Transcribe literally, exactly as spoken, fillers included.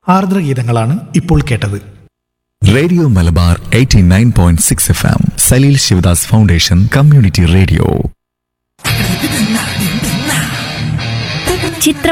ആർദ്രഗീതങ്ങളാണ് ഇപ്പോൾ കേട്ടത്. Radio Malabar eighty nine point six F M Saleel Sivadas foundation community radio. ചിത്ര